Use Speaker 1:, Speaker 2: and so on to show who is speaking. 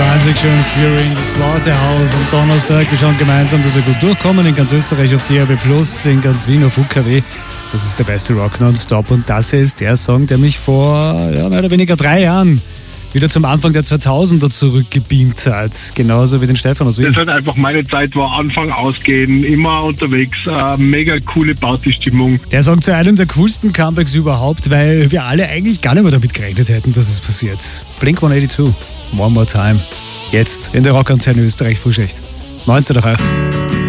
Speaker 1: wahnsinnig schön. Fury in the Slaughterhouse am Donnerstag. Wir schauen gemeinsam, dass wir gut durchkommen. In ganz Österreich auf DAB+, in ganz Wien auf UKW. Das ist der beste Rock nonstop. Und das hier ist der Song, der mich vor mehr oder weniger 3 Jahren wieder zum Anfang der 2000er zurückgebeamt hat. Genauso wie den Stefan aus Wien.
Speaker 2: Das ist halt einfach meine Zeit, war Anfang ausgehen, immer unterwegs, mega coole Partystimmung.
Speaker 1: Der Song zu einem der coolsten Comebacks überhaupt, weil wir alle eigentlich gar nicht mehr damit gerechnet hätten, dass es passiert. Blink-182, One More Time. Jetzt in der Rockantenne Österreich Frühschicht. 19:08.